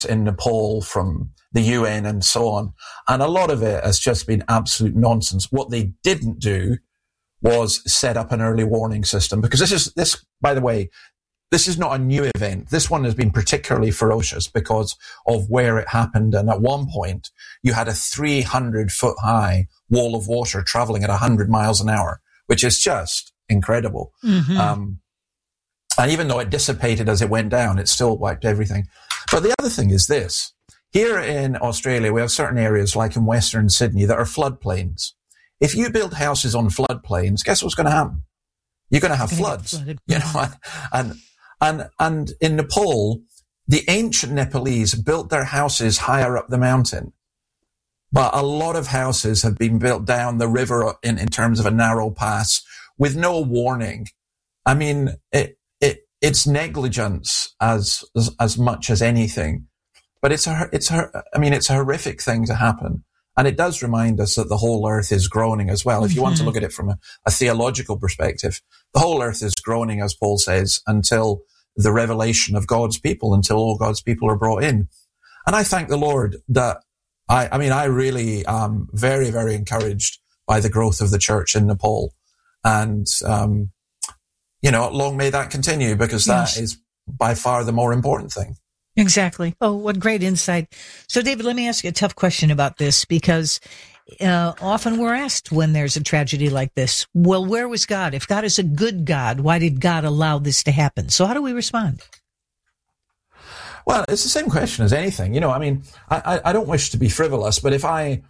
in Nepal from the UN and so on. And a lot of it has just been absolute nonsense. What they didn't do was set up an early warning system, because this, by the way, this is not a new event. This one has been particularly ferocious because of where it happened. And at one point, you had a 300-foot high wall of water traveling at 100 miles an hour, which is just incredible. Mm-hmm. And even though it dissipated as it went down, it still wiped everything. But the other thing is this. Here in Australia, we have certain areas like in Western Sydney that are floodplains. If you build houses on floodplains, guess what's going to happen? You're going to have floods. You know, and in Nepal, the ancient Nepalese built their houses higher up the mountain. But a lot of houses have been built down the river in terms of a narrow pass with no warning. I mean, it's negligence as much as anything. But it's a horrific thing to happen. And it does remind us that the whole earth is groaning as well. If you want to look at it from a theological perspective, the whole earth is groaning, as Paul says, until the revelation of God's people, until all God's people are brought in. And I thank the Lord that I really am very, very encouraged by the growth of the church in Nepal. And, long may that continue, because that is by far the more important thing. Exactly. Oh, what great insight. So, David, let me ask you a tough question about this, because often we're asked when there's a tragedy like this, well, where was God? If God is a good God, why did God allow this to happen? So how do we respond? Well, it's the same question as anything. I don't wish to be frivolous, but if I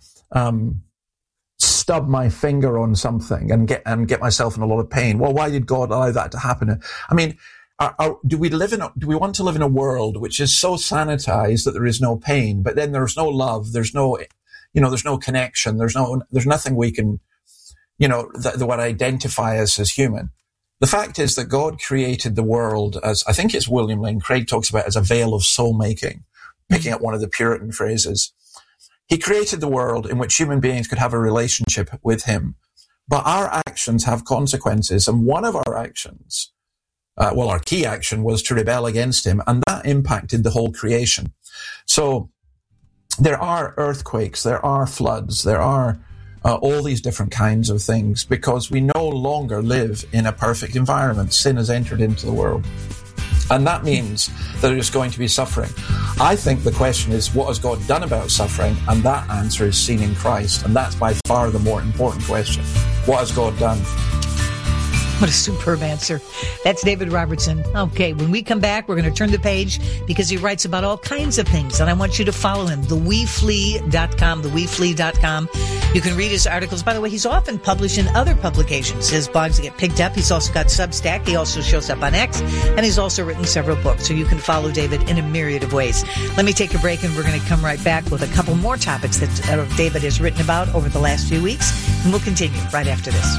stub my finger on something and get myself in a lot of pain, well, why did God allow that to happen? I mean, do we want to live in a world which is so sanitized that there is no pain, but then there's no love, there's no connection, there's nothing we can, that would identify us as human. The fact is that God created the world as, I think it's William Lane Craig talks about, as a veil of soul making, picking up one of the Puritan phrases. He created the world in which human beings could have a relationship with him, but our actions have consequences, and one of our actions, our key action was to rebel against him, and that impacted the whole creation. So there are earthquakes, there are floods, there are all these different kinds of things, because we no longer live in a perfect environment. Sin has entered into the world. And that means that there's going to be suffering. I think the question is, what has God done about suffering? And that answer is seen in Christ. And that's by far the more important question. What has God done? What a superb answer. That's David Robertson. Okay, when we come back, we're going to turn the page, because he writes about all kinds of things, and I want you to follow him, theweflee.com. You can read his articles. By the way, he's often published in other publications. His blogs get picked up. He's also got Substack. He also shows up on X, and he's also written several books, so you can follow David in a myriad of ways. Let me take a break, and we're going to come right back with a couple more topics that David has written about over the last few weeks, and we'll continue right after this.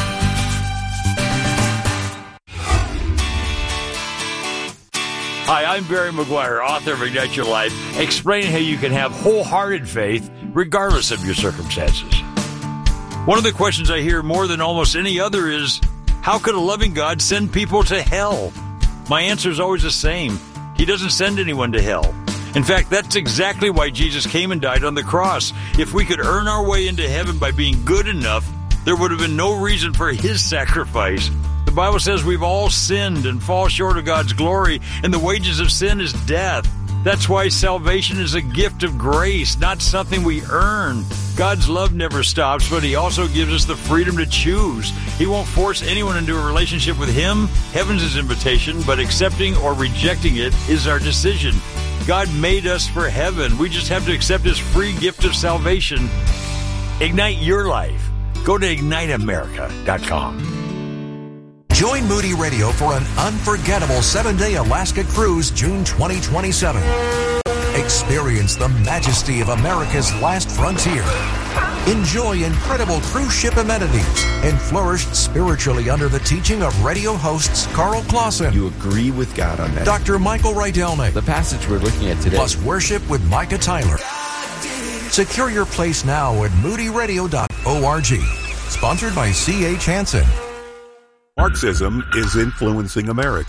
Hi, I'm Barry McGuire, author of Ignite Your Life, explaining how you can have wholehearted faith regardless of your circumstances. One of the questions I hear more than almost any other is, how could a loving God send people to hell? My answer is always the same. He doesn't send anyone to hell. In fact, that's exactly why Jesus came and died on the cross. If we could earn our way into heaven by being good enough, there would have been no reason for his sacrifice. The Bible says we've all sinned and fall short of God's glory, and the wages of sin is death. That's why salvation is a gift of grace, not something we earn. God's love never stops, but he also gives us the freedom to choose. He won't force anyone into a relationship with him. Heaven's his invitation, but accepting or rejecting it is our decision. God made us for heaven. We just have to accept his free gift of salvation. Ignite your life. Go to IgniteAmerica.com. Join Moody Radio for an unforgettable 7-day Alaska cruise, June 2027. Experience the majesty of America's last frontier. Enjoy incredible cruise ship amenities and flourish spiritually under the teaching of radio hosts Carl Clausen. You agree with God on that. Dr. Michael Rydelnik. The passage we're looking at today. Plus worship with Micah Tyler. Secure your place now at moodyradio.org. Sponsored by C.H. Hansen. Marxism is influencing America.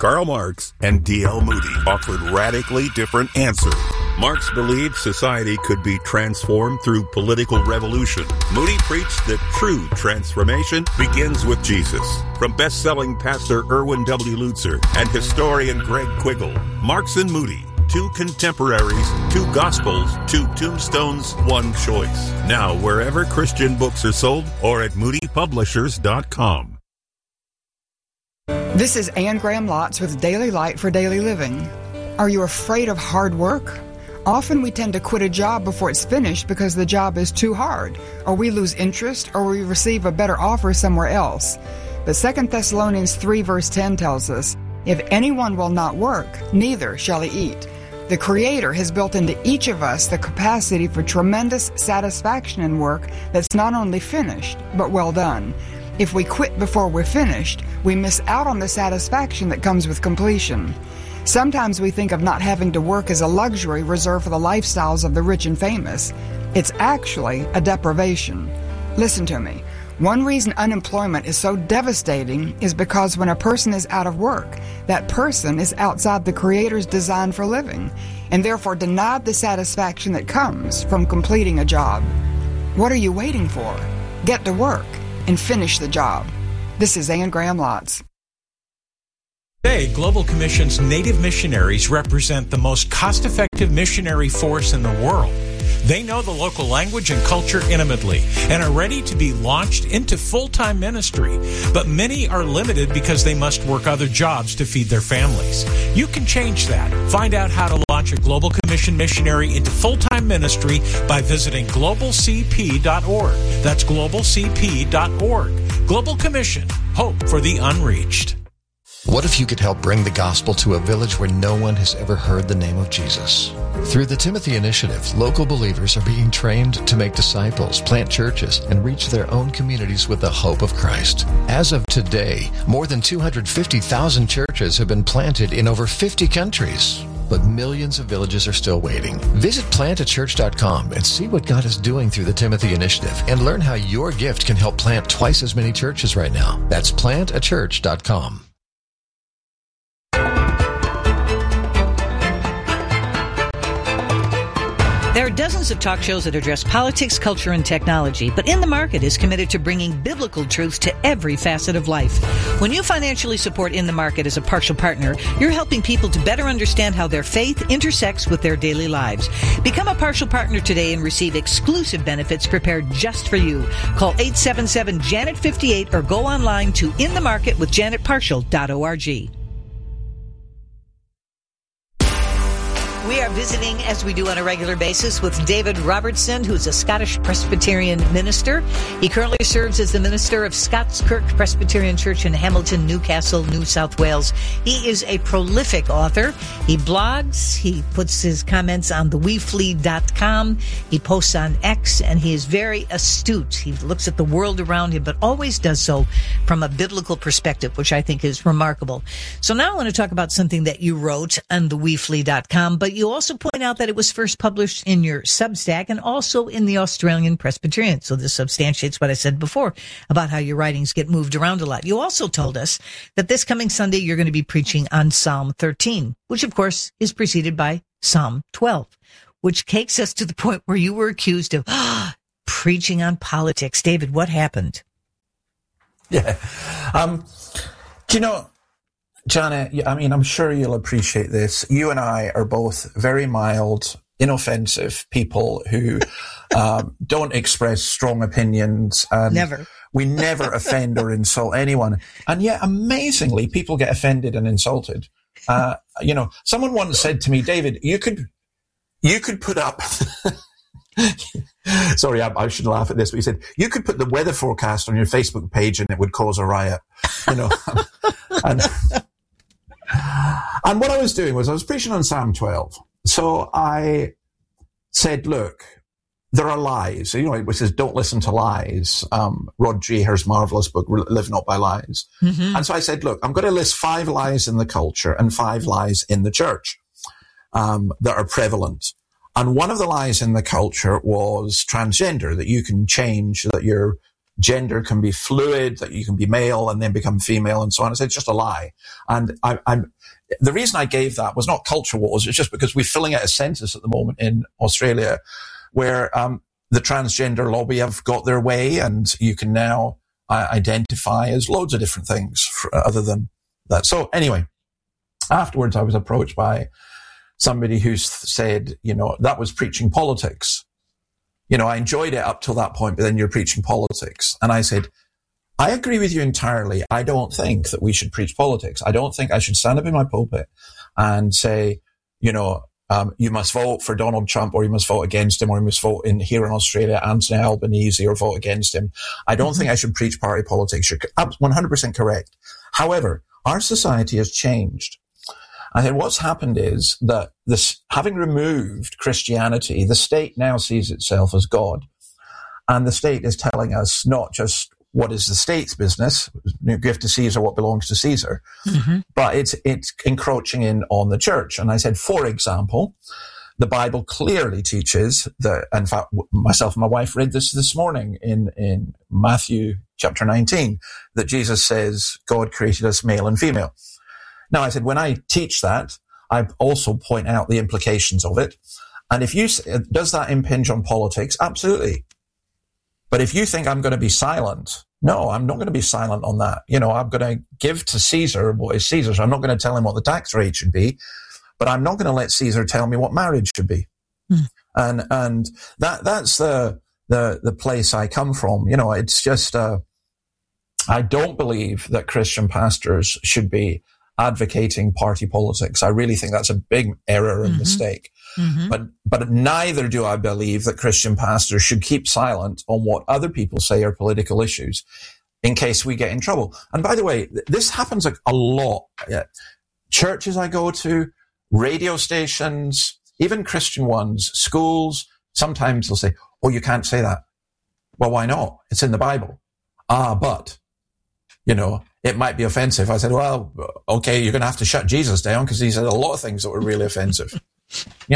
Karl Marx and D.L. Moody offered radically different answers. Marx believed society could be transformed through political revolution. Moody preached that true transformation begins with Jesus. From best-selling pastor Erwin W. Lutzer and historian Greg Quiggle, Marx and Moody, two contemporaries, two gospels, two tombstones, one choice. Now, wherever Christian books are sold or at moodypublishers.com. This is Anne Graham Lotz with Daily Light for Daily Living. Are you afraid of hard work? Often we tend to quit a job before it's finished because the job is too hard, or we lose interest, or we receive a better offer somewhere else. But 2 Thessalonians 3 verse 10 tells us, if anyone will not work, neither shall he eat. The Creator has built into each of us the capacity for tremendous satisfaction in work that's not only finished, but well done. If we quit before we're finished, we miss out on the satisfaction that comes with completion. Sometimes we think of not having to work as a luxury reserved for the lifestyles of the rich and famous. It's actually a deprivation. Listen to me. One reason unemployment is so devastating is because when a person is out of work, that person is outside the Creator's design for living, and therefore denied the satisfaction that comes from completing a job. What are you waiting for? Get to work and finish the job. This is Anne Graham Lotz. Today, Global Commission's Native missionaries represent the most cost-effective missionary force in the world. They know the local language and culture intimately and are ready to be launched into full-time ministry. But many are limited because they must work other jobs to feed their families. You can change that. Find out how to launch a Global Commission missionary into full-time ministry by visiting globalcp.org. That's globalcp.org. Global Commission. Hope for the unreached. What if you could help bring the gospel to a village where no one has ever heard the name of Jesus? Through the Timothy Initiative, local believers are being trained to make disciples, plant churches, and reach their own communities with the hope of Christ. As of today, more than 250,000 churches have been planted in over 50 countries. But millions of villages are still waiting. Visit plantachurch.com and see what God is doing through the Timothy Initiative and learn how your gift can help plant twice as many churches right now. That's plantachurch.com. There are dozens of talk shows that address politics, culture, and technology, but In the Market is committed to bringing biblical truth to every facet of life. When you financially support In the Market as a partial partner, you're helping people to better understand how their faith intersects with their daily lives. Become a partial partner today and receive exclusive benefits prepared just for you. Call 877-JANET-58 or go online to inthemarketwithjanetpartial.org. We are visiting, as we do on a regular basis, with David Robertson, who's a Scottish Presbyterian minister. He currently serves as the minister of Scots Kirk Presbyterian Church in Hamilton, Newcastle, New South Wales. He is a prolific author. He blogs. He puts his comments on thewefleet.com. He posts on X, and he is very astute. He looks at the world around him, but always does so from a biblical perspective, which I think is remarkable. So now I want to talk about something that you wrote on thewefleet.com, but you also point out that it was first published in your Substack and also in the Australian Presbyterian. So this substantiates what I said before about how your writings get moved around a lot. You also told us that this coming Sunday you're going to be preaching on Psalm 13, which of course is preceded by Psalm 12, which takes us to the point where you were accused of preaching on politics. David, what happened? Yeah. Do you know, Janet, I mean, I'm sure you'll appreciate this. You and I are both very mild, inoffensive people who don't express strong opinions. And Never. We never offend or insult anyone. And yet, amazingly, people get offended and insulted. You know, someone once said to me, David, you could put up... Sorry, I shouldn't laugh at this, but he said, you could put the weather forecast on your Facebook page and it would cause a riot. You know, and what I was doing was I was preaching on Psalm 12. So I said, look, there are lies. You know, it says, don't listen to lies. Rod Dreher's marvelous book, Live Not by Lies. Mm-hmm. And so I said, look, I'm going to list 5 lies in the culture and 5 lies in the church that are prevalent. And one of the lies in the culture was transgender, that you can change, that you're gender can be fluid, that you can be male and then become female and so on. I said, it's just a lie. And the reason I gave that was not culture wars. It's just because we're filling out a census at the moment in Australia where the transgender lobby have got their way, and you can now identify as loads of different things other than that. So anyway, afterwards I was approached by somebody who said, that was preaching politics. I enjoyed it up till that point, but then you're preaching politics. And I said, I agree with you entirely. I don't think that we should preach politics. I don't think I should stand up in my pulpit and say, you must vote for Donald Trump, or you must vote against him, or you must vote here in Australia, Anthony Albanese, or vote against him. I don't think I should preach party politics. You're 100% correct. However, our society has changed. I think what's happened is that having removed Christianity, the state now sees itself as God. And the state is telling us not just what is the state's business, give to Caesar what belongs to Caesar, but it's encroaching in on the church. And I said, for example, the Bible clearly teaches that, in fact, myself and my wife read this morning in Matthew chapter 19, that Jesus says God created us male and female. Now, I said, when I teach that, I also point out the implications of it. And does that impinge on politics? Absolutely. But if you think I'm going to be silent, no, I'm not going to be silent on that. I'm going to give to Caesar what is Caesar's. I'm not going to tell him what the tax rate should be, but I'm not going to let Caesar tell me what marriage should be. And that's the place I come from. It's just, I don't believe that Christian pastors should be advocating party politics. I really think that's a big error and mistake. But neither do I believe that Christian pastors should keep silent on what other people say are political issues in case we get in trouble. And by the way, this happens a lot. Churches I go to, radio stations, even Christian ones, schools, sometimes they'll say, oh, you can't say that. Well, why not? It's in the Bible. But it might be offensive. I said, well, okay, you're going to have to shut Jesus down because he said a lot of things that were really offensive. They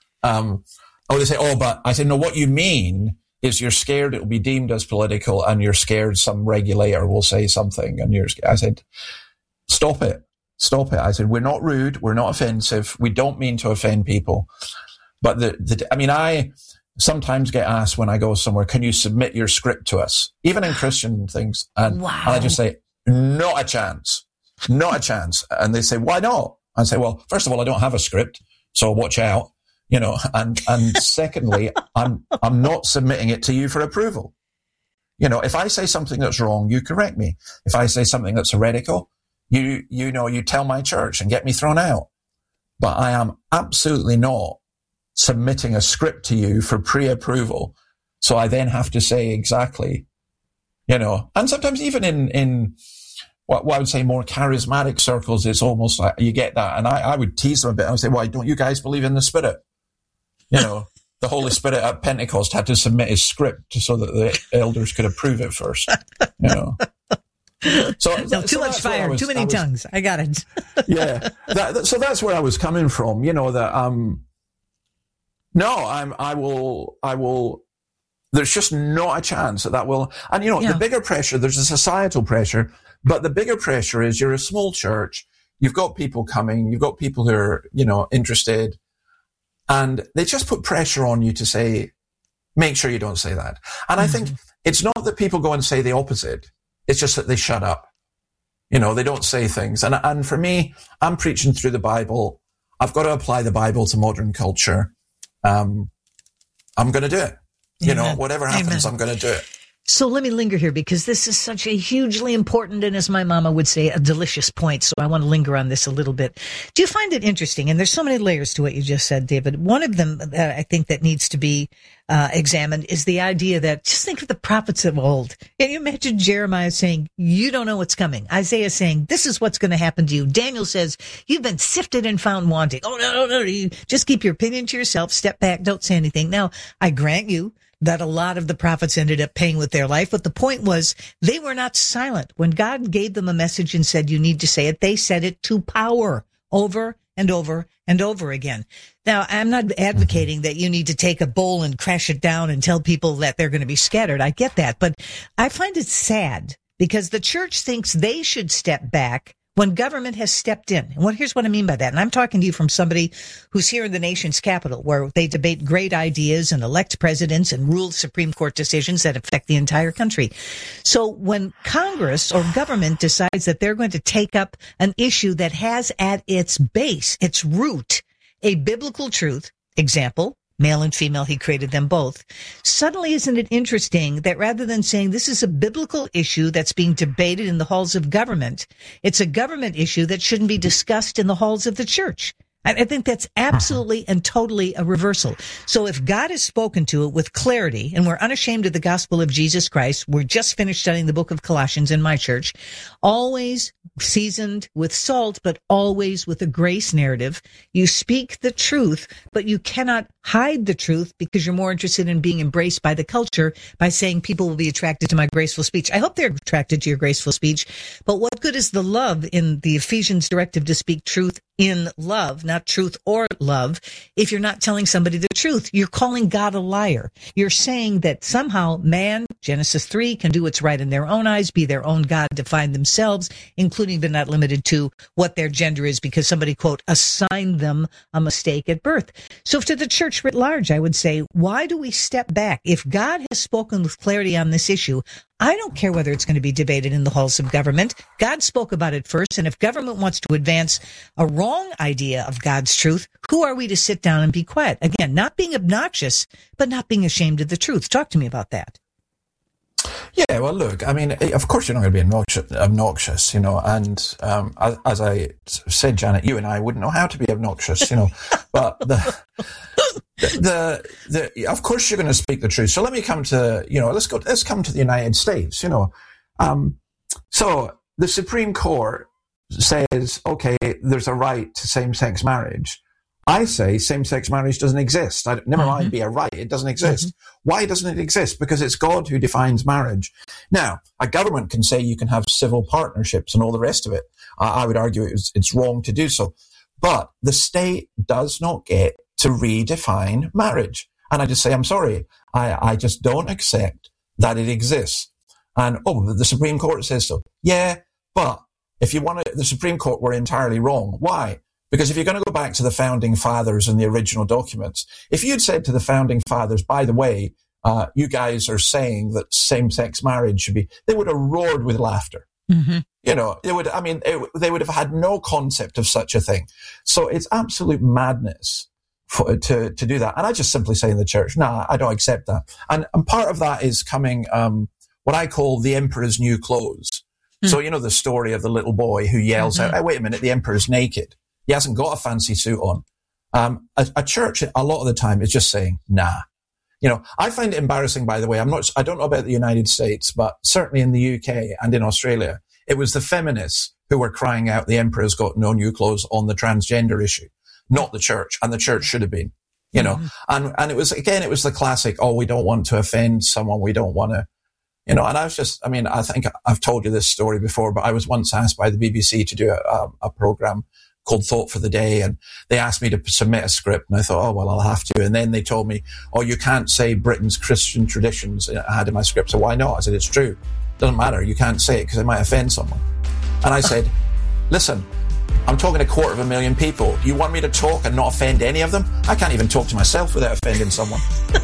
say, but I said, no, what you mean is you're scared it will be deemed as political, and you're scared some regulator will say something, and I said, stop it. I said, we're not rude. We're not offensive. We don't mean to offend people. But I sometimes get asked when I go somewhere, can you submit your script to us? Even in Christian things. And I just say, not a chance. And they say, why not? I say, well, first of all, I don't have a script, so watch out, and secondly, I'm not submitting it to you for approval. If I say something that's wrong, you correct me. If I say something that's heretical, you tell my church and get me thrown out. But I am absolutely not submitting a script to you for pre-approval. So I then have to say exactly, and sometimes even in what I would say more charismatic circles, it's almost like you get that. And I would tease them a bit. I would say, why don't you guys believe in the Spirit? The Holy Spirit at Pentecost had to submit his script so that the elders could approve it first. Too much fire, too many tongues. I got it. Yeah. So that's where I was coming from, I will, there's just not a chance that will, and the bigger pressure, there's a societal pressure, but the bigger pressure is you're a small church, you've got people coming, you've got people who are, interested, and they just put pressure on you to say, make sure you don't say that. And I think it's not that people go and say the opposite. It's just that they shut up. They don't say things. And for me, I'm preaching through the Bible. I've got to apply the Bible to modern culture. I'm going to do it. Whatever happens, I'm going to do it. So let me linger here because this is such a hugely important and, as my mama would say, a delicious point. So I want to linger on this a little bit. Do you find it interesting? And there's so many layers to what you just said, David. One of them that I think that needs to be examined is the idea that just think of the prophets of old. Can you imagine Jeremiah saying, you don't know what's coming? Isaiah saying, this is what's going to happen to you. Daniel says, you've been sifted and found wanting. Oh, no. You just keep your opinion to yourself. Step back. Don't say anything. Now, I grant you that a lot of the prophets ended up paying with their life. But the point was they were not silent. When God gave them a message and said, you need to say it, they said it to power over and over and over again. Now, I'm not advocating that you need to take a bowl and crash it down and tell people that they're going to be scattered. I get that. But I find it sad because the church thinks they should step back when government has stepped in. And here's what I mean by that. And I'm talking to you from somebody who's here in the nation's capital, where they debate great ideas and elect presidents and rule Supreme Court decisions that affect the entire country. So when Congress or government decides that they're going to take up an issue that has at its base, its root, a biblical truth, example, male and female, he created them both. Suddenly, isn't it interesting that rather than saying this is a biblical issue that's being debated in the halls of government, it's a government issue that shouldn't be discussed in the halls of the church? I think that's absolutely and totally a reversal. So if God has spoken to it with clarity, and we're unashamed of the gospel of Jesus Christ, we're just finished studying the book of Colossians in my church, always seasoned with salt, but always with a grace narrative. You speak the truth, but you cannot hide the truth because you're more interested in being embraced by the culture by saying people will be attracted to my graceful speech. I hope they're attracted to your graceful speech, but what good is the love in the Ephesians directive to speak truth in love, not truth or love, if you're not telling somebody the truth? You're calling God a liar. You're saying that somehow man, Genesis 3, can do what's right in their own eyes, be their own God, define themselves, including but not limited to what their gender is because somebody, quote, assigned them a mistake at birth. So to the church writ large, I would say, why do we step back? If God has spoken with clarity on this issue, I don't care whether it's going to be debated in the halls of government. God spoke about it first, and if government wants to advance a wrong idea of God's truth, who are we to sit down and be quiet? Again, not being obnoxious, but not being ashamed of the truth. Talk to me about that. Yeah, well, look, I mean, of course you're not going to be obnoxious, you know, and as I said, Janet, you and I wouldn't know how to be obnoxious, you know, but of course you're going to speak the truth. So let me come to, you know, let's come to the United States, you know. So the Supreme Court says, okay, there's a right to same-sex marriage. I say same-sex marriage doesn't exist. Never mind be a right, it doesn't exist. Why doesn't it exist? Because it's God who defines marriage. Now, a government can say you can have civil partnerships and all the rest of it. I would argue it's wrong to do so. But the state does not get to redefine marriage. And I just say, I'm sorry, I just don't accept that it exists. And, the Supreme Court says so. Yeah, but if the Supreme Court were entirely wrong. Why? Because if you're going to go back to the founding fathers and the original documents, if you'd said to the founding fathers, by the way, you guys are saying that same-sex marriage should be, they would have roared with laughter. Mm-hmm. You know, they would have had no concept of such a thing. So it's absolute madness to do that. And I just simply say in the church, nah, I don't accept that. And part of that is coming, what I call the emperor's new clothes. Mm. So, you know, the story of the little boy who yells out, hey, wait a minute, the emperor's naked. He hasn't got a fancy suit on. A church, a lot of the time, is just saying, nah. You know, I find it embarrassing, by the way. I don't know about the United States, but certainly in the UK and in Australia, it was the feminists who were crying out the emperor's got no new clothes on the transgender issue, not the church. And the church should have been, you know. And it was the classic, we don't want to offend someone. We don't want to, you know. And I think I've told you this story before, but I was once asked by the BBC to do a program called Thought for the Day, and they asked me to submit a script, and I thought, I'll have to. And then they told me, you can't say Britain's Christian traditions. I had in my script, so why not? I said, it's true. Doesn't matter. You can't say it because it might offend someone. And I said, listen, I'm talking to 250,000 people. You want me to talk and not offend any of them? I can't even talk to myself without offending someone.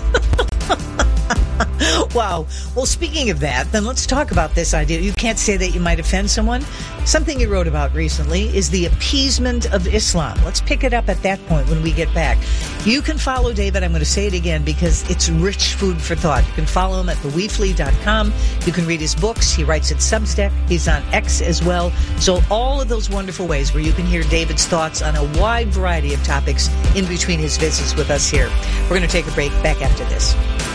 Wow. Well, speaking of that, then let's talk about this idea. You can't say that you might offend someone. Something you wrote about recently is the appeasement of Islam. Let's pick it up at that point when we get back. You can follow David. I'm going to say it again because it's rich food for thought. You can follow him at theweefly.com. You can read his books. He writes at Substack. He's on X as well. So all of those wonderful ways where you can hear David's thoughts on a wide variety of topics in between his visits with us here. We're going to take a break. Back after this.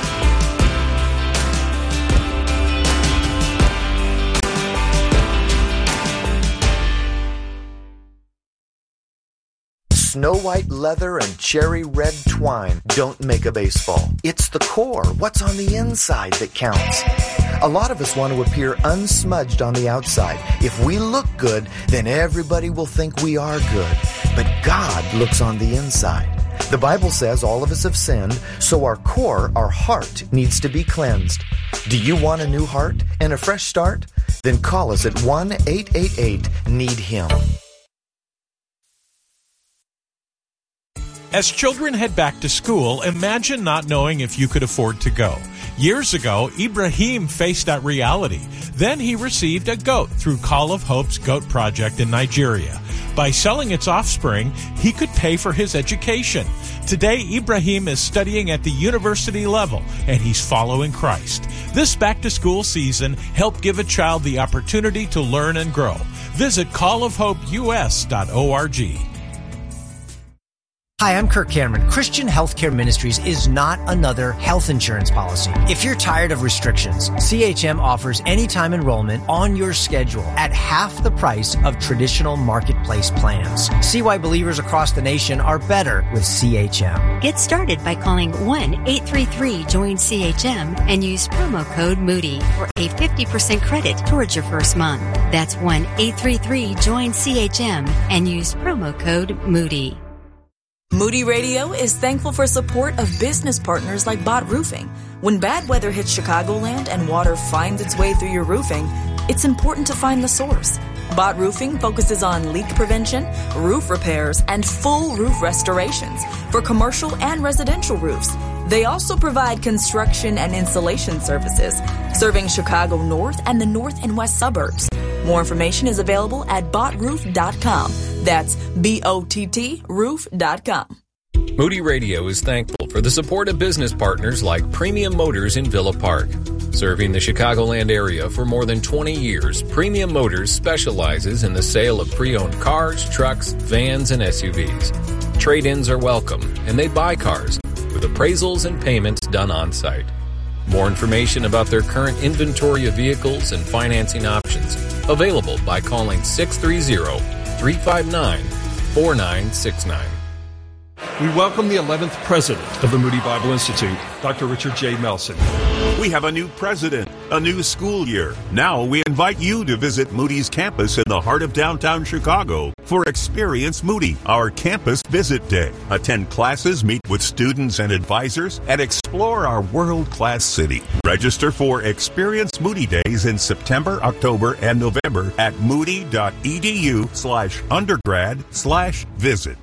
Snow white leather and cherry red twine don't make a baseball. It's the core, what's on the inside, that counts. A lot of us want to appear unsmudged on the outside. If we look good, then everybody will think we are good. but God looks on the inside. The Bible says all of us have sinned, so our core, our heart, needs to be cleansed. Do you want a new heart and a fresh start? Then call us at 1-888-NEED-HIM. As children head back to school, imagine not knowing if you could afford to go. Years ago, Ibrahim faced that reality. Then he received a goat through Call of Hope's Goat Project in Nigeria. By selling its offspring, he could pay for his education. Today, Ibrahim is studying at the university level, and he's following Christ. This back-to-school season, help give a child the opportunity to learn and grow. Visit callofhopeus.org. Hi, I'm Kirk Cameron. Christian Healthcare Ministries is not another health insurance policy. If you're tired of restrictions, CHM offers anytime enrollment on your schedule at half the price of traditional marketplace plans. See why believers across the nation are better with CHM. Get started by calling 1-833-JOIN-CHM and use promo code Moody for a 50% credit towards your first month. That's 1-833-JOIN-CHM and use promo code Moody. Moody Radio is thankful for support of business partners like Bott Roofing. When bad weather hits Chicagoland and water finds its way through your roofing, it's important to find the source. Bott Roofing focuses on leak prevention, roof repairs, and full roof restorations for commercial and residential roofs. They also provide construction and installation services, serving Chicago North and the North and West suburbs. More information is available at bottroof.com. That's BOTT roof.com. Moody Radio is thankful for the support of business partners like Premium Motors in Villa Park. Serving the Chicagoland area for more than 20 years, Premium Motors specializes in the sale of pre-owned cars, trucks, vans, and SUVs. Trade-ins are welcome, and they buy cars, with appraisals and payments done on-site. More information about their current inventory of vehicles and financing options available by calling 630-359-4969. We welcome the 11th president of the Moody Bible Institute, Dr. Richard J. Melson. We have a new president, a new school year. Now we invite you to visit Moody's campus in the heart of downtown Chicago for Experience Moody, our campus visit day. Attend classes, meet with students and advisors, and explore our world-class city. Register for Experience Moody Days in September, October, and November at moody.edu/undergrad/visit.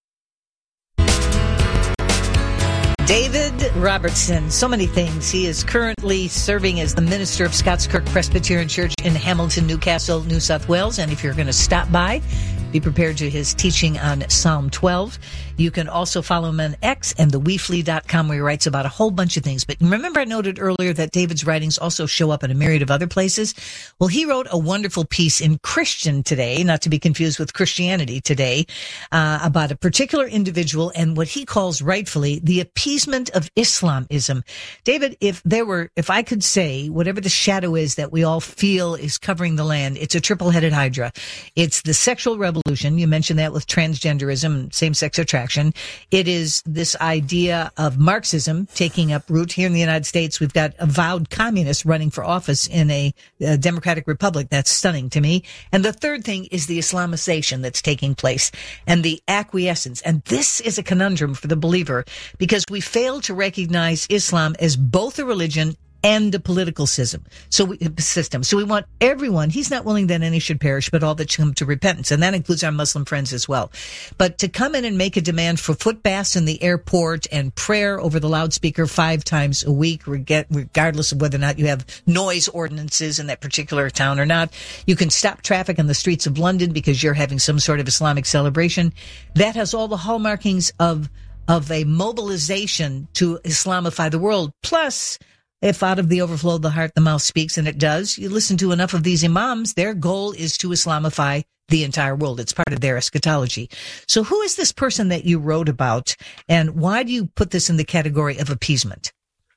David Robertson, so many things. He is currently serving as the minister of Scott's Kirk Presbyterian Church in Hamilton, Newcastle, New South Wales. And if you're going to stop by, be prepared to his teaching on Psalm 12. You can also follow him on X and theweefly.com, where he writes about a whole bunch of things. But remember, I noted earlier that David's writings also show up in a myriad of other places. Well, he wrote a wonderful piece in Christian Today, not to be confused with Christianity Today, about a particular individual and what he calls rightfully the appeasement of Islamism. David, if I could say whatever the shadow is that we all feel is covering the land, it's a triple-headed hydra. It's the sexual revolution. You mentioned that with transgenderism and same-sex attraction. It is this idea of Marxism taking up root here in the United States. We've got avowed communists running for office in a democratic republic. That's stunning to me. And the third thing is the Islamization that's taking place and the acquiescence. And this is a conundrum for the believer because we fail to recognize Islam as both a religion and a political system. So we want everyone. He's not willing that any should perish, but all that should come to repentance. And that includes our Muslim friends as well. But to come in and make a demand for foot baths in the airport and prayer over the loudspeaker 5 times a week, regardless of whether or not you have noise ordinances in that particular town or not. You can stop traffic on the streets of London because you're having some sort of Islamic celebration. That has all the hallmarkings of a mobilization to Islamify the world. Plus, if out of the overflow of the heart the mouth speaks, and it does, you listen to enough of these imams, their goal is to Islamify the entire world. It's part of their eschatology. So who is this person that you wrote about, and why do you put this in the category of appeasement?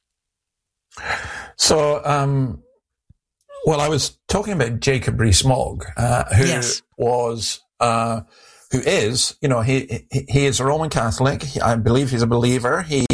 So, well, I was talking about Jacob Rees-Mogg, who is, he is a Roman Catholic. I believe he's a believer. He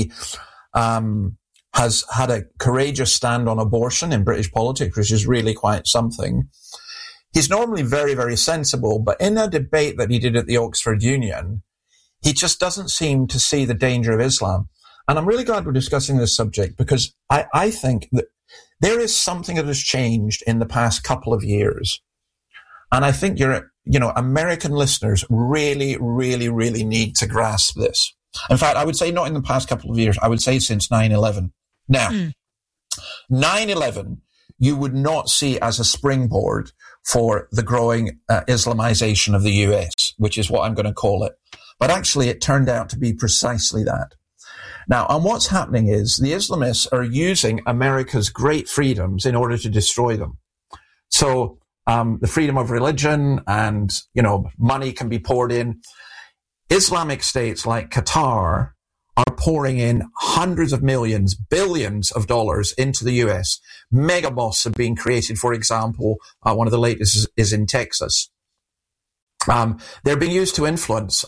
has had a courageous stand on abortion in British politics, which is really quite something. he's normally very, very sensible, but in a debate that he did at the Oxford Union, he just doesn't seem to see the danger of Islam. And I'm really glad we're discussing this subject, because I think that there is something that has changed in the past couple of years. And I think American listeners really, really, really need to grasp this. In fact, I would say not in the past couple of years. I would say since 9/11. Now, 9/11, you would not see as a springboard for the growing Islamization of the US, which is what I'm going to call it. But actually, it turned out to be precisely that. Now, and what's happening is the Islamists are using America's great freedoms in order to destroy them. So the freedom of religion and, money can be poured in. Islamic states like Qatar are pouring in hundreds of millions, billions of dollars into the US. Mega mosques are being created, for example. One of the latest is in Texas. They're being used to influence.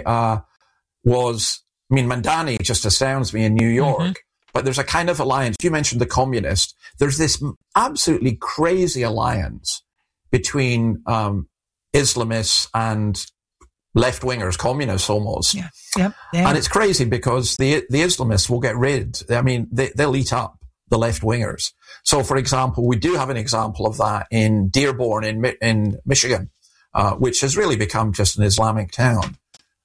Mandani just astounds me in New York, but there's a kind of alliance. You mentioned the communist. There's this absolutely crazy alliance between Islamists and left-wingers, communists almost. Yeah. Yep. Yeah. And it's crazy because the Islamists will get rid. They'll eat up the left-wingers. So, for example, we do have an example of that in Dearborn in Michigan, which has really become just an Islamic town.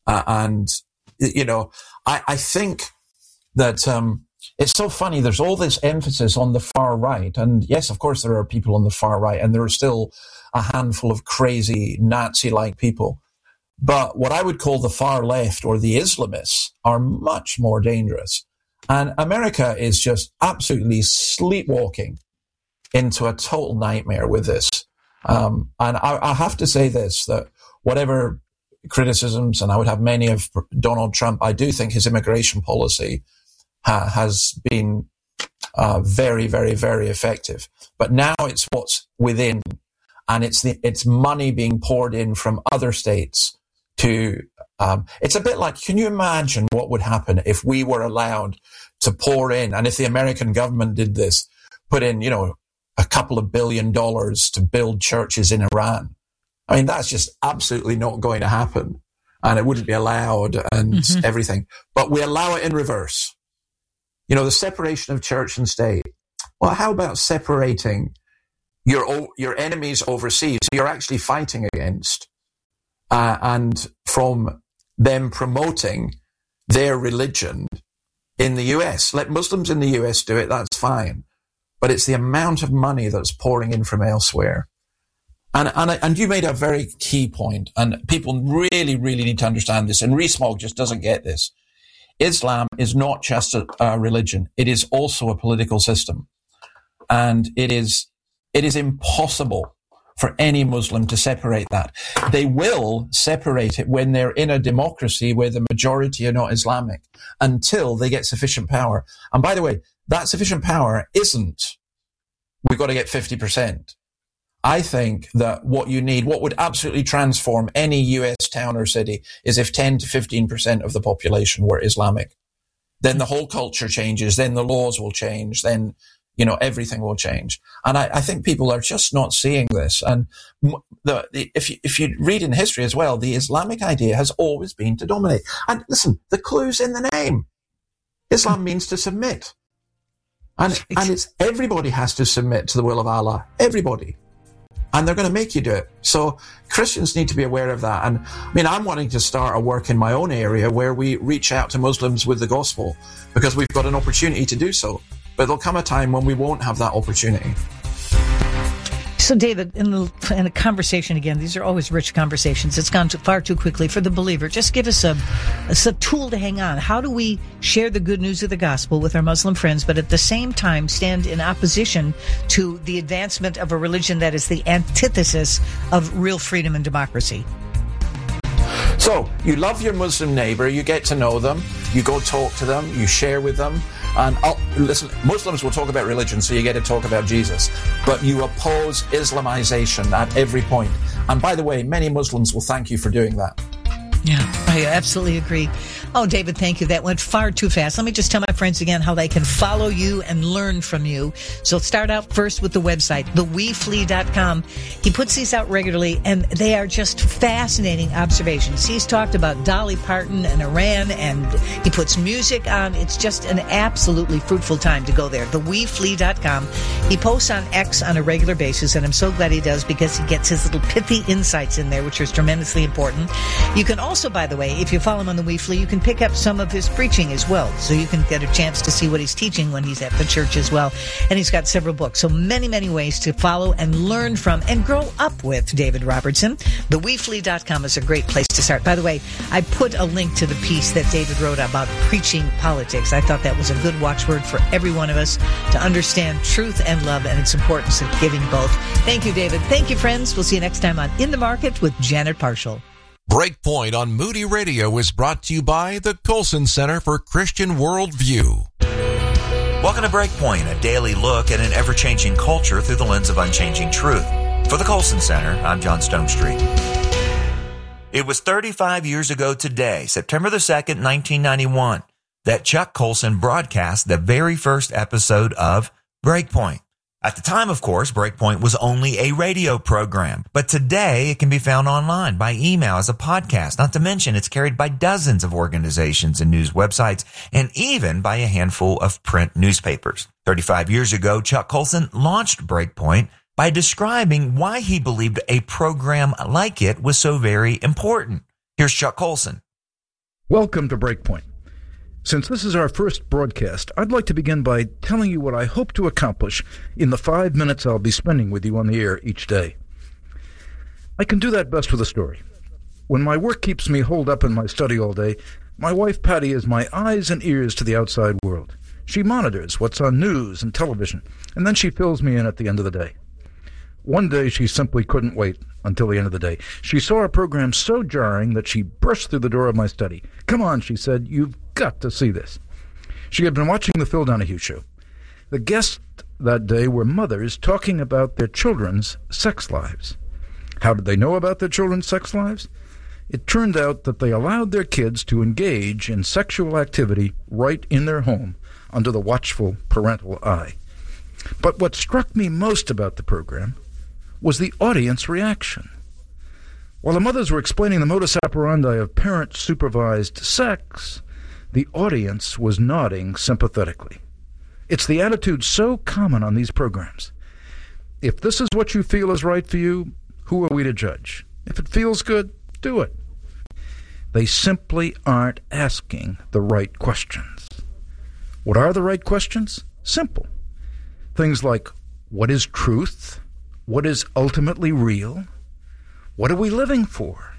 I think that it's so funny. There's all this emphasis on the far right. And yes, of course, there are people on the far right, and there are still a handful of crazy Nazi-like people. But what I would call the far left, or the Islamists, are much more dangerous. And America is just absolutely sleepwalking into a total nightmare with this. And I have to say this, that whatever criticisms, and I would have many of Donald Trump, I do think his immigration policy has been very, very, very effective. But now it's what's within, and it's money being poured in from other states to, it's a bit like, can you imagine what would happen if we were allowed to pour in, and if the American government did this, put in, a couple of $1 billion to build churches in Iran? I mean, that's just absolutely not going to happen, and it wouldn't be allowed and everything. But we allow it in reverse. The separation of church and state. Well, how about separating your enemies overseas who you're actually fighting against, and from them promoting their religion in the US? Let Muslims in the US do it, that's fine. But it's the amount of money that's pouring in from elsewhere. And you made a very key point, and people really, really need to understand this, and Rees-Mogg just doesn't get this. Islam is not just a religion. It is also a political system. And it is impossible for any Muslim to separate that. They will separate it when they're in a democracy where the majority are not Islamic, until they get sufficient power. And by the way, that sufficient power isn't, we've got to get 50%. I think that what would absolutely transform any US town or city is if 10 to 15% of the population were Islamic. Then the whole culture changes, then the laws will change, then, everything will change. And I think people are just not seeing this. And if you read in history as well, the Islamic idea has always been to dominate. And listen, the clue's in the name. Islam means to submit. And it's everybody has to submit to the will of Allah. Everybody. And they're going to make you do it. So Christians need to be aware of that. And I'm wanting to start a work in my own area where we reach out to Muslims with the gospel, because we've got an opportunity to do so. But there'll come a time when we won't have that opportunity. So, David, in a conversation, again, these are always rich conversations. It's gone far too quickly for the believer. Just give us a tool to hang on. How do we share the good news of the gospel with our Muslim friends, but at the same time stand in opposition to the advancement of a religion that is the antithesis of real freedom and democracy? So, you love your Muslim neighbor, you get to know them, you go talk to them, you share with them. And listen, Muslims will talk about religion, so you get to talk about Jesus. But you oppose Islamization at every point. And by the way, many Muslims will thank you for doing that. Yeah, I absolutely agree. Oh, David, thank you. That went far too fast. Let me just tell my friends again how they can follow you and learn from you. So start out first with the website, theweflea.com. He puts these out regularly, and they are just fascinating observations. He's talked about Dolly Parton and Iran, and he puts music on. It's just an absolutely fruitful time to go there, theweflea.com. He posts on X on a regular basis, and I'm so glad he does because he gets his little pithy insights in there, which is tremendously important. You can also, by the way, if you follow him on the We Flea, you can pick up some of his preaching as well, so you can get a chance to see what he's teaching when he's at the church as well. And he's got several books, so many, many ways to follow and learn from and grow up with David Robertson. TheWeFlea.com is a great place to start. By the way, I put a link to the piece that David wrote about preaching politics. I thought that was a good watchword for every one of us to understand truth and love and its importance of giving both. Thank you, David. Thank you, friends. We'll see you next time on In the Market with Janet Parshall. Breakpoint on Moody Radio is brought to you by the Colson Center for Christian Worldview. Welcome to Breakpoint, a daily look at an ever-changing culture through the lens of unchanging truth. For the Colson Center, I'm John Stonestreet. It was 35 years ago today, September the 2nd, 1991, that Chuck Colson broadcast the very first episode of Breakpoint. At the time, of course, Breakpoint was only a radio program, but today it can be found online by email as a podcast, not to mention it's carried by dozens of organizations and news websites, and even by a handful of print newspapers. 35 years ago, Chuck Colson launched Breakpoint by describing why he believed a program like it was so very important. Here's Chuck Colson. Welcome to Breakpoint. Since this is our first broadcast, I'd like to begin by telling you what I hope to accomplish in the 5 minutes I'll be spending with you on the air each day. I can do that best with a story. When my work keeps me holed up in my study all day, my wife Patty is my eyes and ears to the outside world. She monitors what's on news and television, and then she fills me in at the end of the day. One day she simply couldn't wait until the end of the day. She saw a program so jarring that she burst through the door of my study. "Come on," she said, "you've got to see this." She had been watching the Phil Donahue Show. The guests that day were mothers talking about their children's sex lives. How did they know about their children's sex lives? It turned out that they allowed their kids to engage in sexual activity right in their home under the watchful parental eye. But what struck me most about the program was the audience reaction. While the mothers were explaining the modus operandi of parent-supervised sex, the audience was nodding sympathetically. It's the attitude so common on these programs. If this is what you feel is right for you, who are we to judge? If it feels good, do it. They simply aren't asking the right questions. What are the right questions? Simple. Things like, what is truth? What is ultimately real? What are we living for?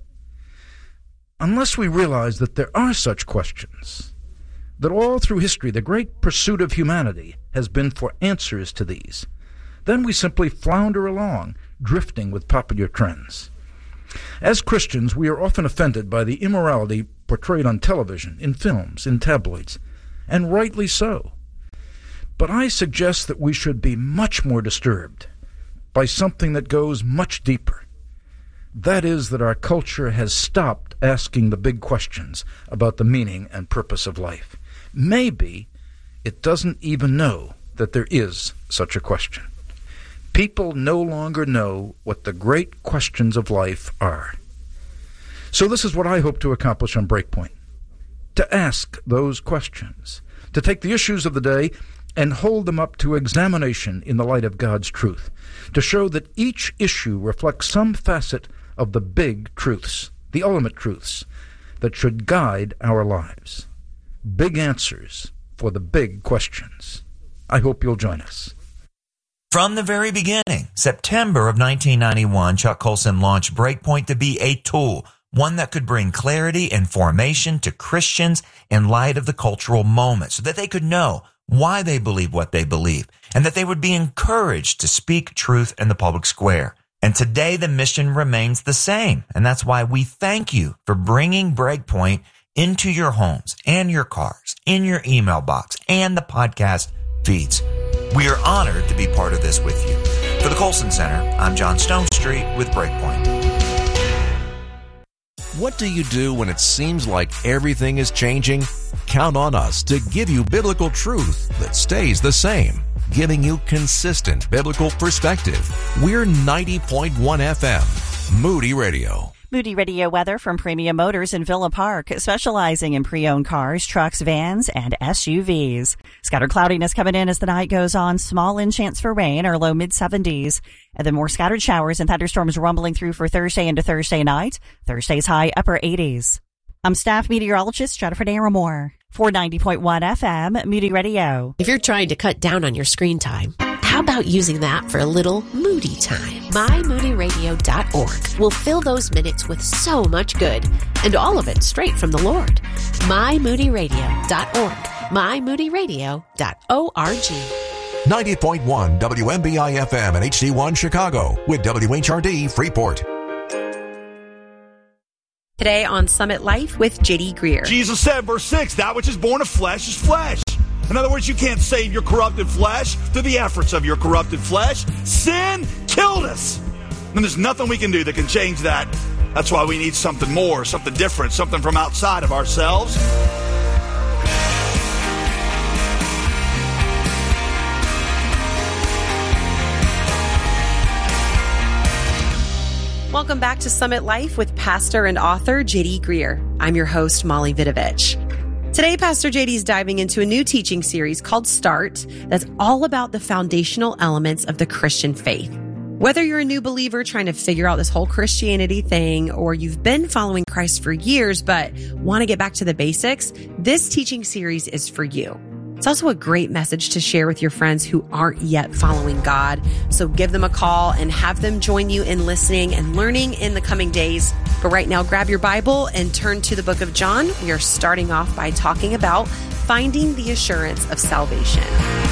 Unless we realize that there are such questions, that all through history the great pursuit of humanity has been for answers to these, then we simply flounder along, drifting with popular trends. As Christians, we are often offended by the immorality portrayed on television, in films, in tabloids, and rightly so. But I suggest that we should be much more disturbed by something that goes much deeper. That is, that our culture has stopped asking the big questions about the meaning and purpose of life. Maybe it doesn't even know that there is such a question. People no longer know what the great questions of life are. So this is what I hope to accomplish on Breakpoint: to ask those questions, to take the issues of the day and hold them up to examination in the light of God's truth, to show that each issue reflects some facet of the big truths, the ultimate truths, that should guide our lives. Big answers for the big questions. I hope you'll join us. From the very beginning, September of 1991, Chuck Colson launched Breakpoint to be a tool, one that could bring clarity and formation to Christians in light of the cultural moment, so that they could know why they believe what they believe, and that they would be encouraged to speak truth in the public square. And today the mission remains the same, and that's why we thank you for bringing Breakpoint into your homes and your cars, in your email box, and the podcast feeds. We are honored to be part of this with you. For the Colson Center, I'm John Stonestreet with Breakpoint. What do you do when it seems like everything is changing? Count on us to give you biblical truth that stays the same, giving you consistent biblical perspective. We're 90.1 FM, Moody Radio. Moody Radio weather from Premium Motors in Villa Park, specializing in pre-owned cars, trucks, vans, and SUVs. Scattered cloudiness coming in as the night goes on. Small in chance for rain or low mid-70s. And then more scattered showers and thunderstorms rumbling through for Thursday into Thursday night. Thursday's high upper 80s. I'm staff meteorologist Jennifer Naramore for 90.1 FM Moody Radio. If you're trying to cut down on your screen time, how about using that for a little Moody time? MyMoodyRadio.org will fill those minutes with so much good, and all of it straight from the Lord. MyMoodyRadio.org. MyMoodyRadio.org. 90.1 WMBI FM and HD1 Chicago with WHRD Freeport. Today on Summit Life with J.D. Greer. Jesus said, verse 6, that which is born of flesh is flesh. In other words, you can't save your corrupted flesh through the efforts of your corrupted flesh. Sin killed us. And there's nothing we can do that can change that. That's why we need something more, something different, something from outside of ourselves. Welcome back to Summit Life with pastor and author J.D. Greer. I'm your host, Molly Vidovich. Today, Pastor J.D. is diving into a new teaching series called Start that's all about the foundational elements of the Christian faith. Whether you're a new believer trying to figure out this whole Christianity thing, or you've been following Christ for years but want to get back to the basics, this teaching series is for you. It's also a great message to share with your friends who aren't yet following God. So give them a call and have them join you in listening and learning in the coming days. But right now, grab your Bible and turn to the book of John. We are starting off by talking about finding the assurance of salvation.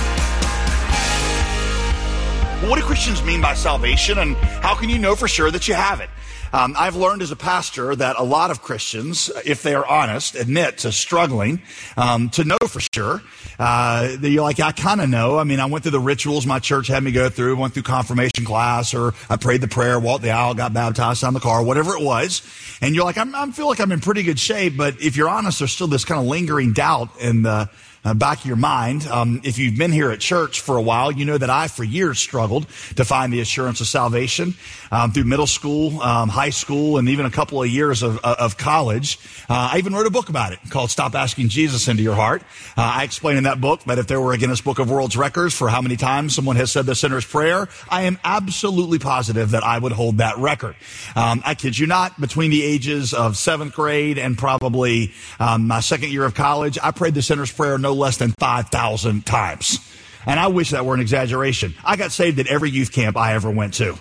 What do Christians mean by salvation, and how can you know for sure that you have it? I've learned as a pastor that a lot of Christians, if they are honest, admit to struggling to know for sure. You're like, I kind of know. I mean, I went through the rituals my church had me go through, went through confirmation class, or I prayed the prayer, walked the aisle, got baptized on the car, whatever it was. And you're like, I feel like I'm in pretty good shape. But if you're honest, there's still this kind of lingering doubt in the back of your mind. If you've been here at church for a while, you know that I, for years, struggled to find the assurance of salvation through middle school, high school, and even a couple of years of college. I even wrote a book about it called Stop Asking Jesus Into Your Heart. I explain in that book that if there were a Guinness Book of World Records for how many times someone has said the sinner's prayer, I am absolutely positive that I would hold that record. I kid you not, between the ages of 7th grade and probably my second year of college, I prayed the sinner's prayer no less than 5,000 times. And I wish that were an exaggeration. I got saved at every youth camp I ever went to.